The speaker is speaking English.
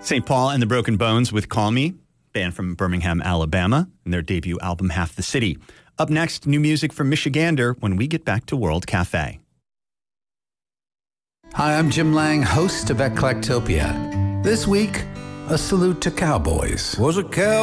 St. Paul and the Broken Bones with Call Me, band from Birmingham, Alabama, and their debut album, Half the City. Up next, new music from Michigander when we get back to World Cafe. Hi, I'm Jim Lang, host of Eclectopia. This week, a salute to cowboys. Was a cowboy